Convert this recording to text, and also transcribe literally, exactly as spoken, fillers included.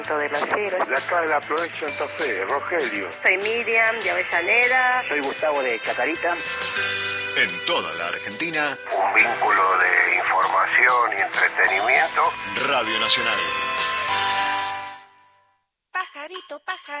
de la Sierra. De acá de la provincia de Santa Fe, Rogelio. Soy Miriam de Avellaneda. Soy Gustavo de Chacarita. En toda la Argentina, un vínculo de información y entretenimiento. Radio Nacional. Pajarito, pajarito.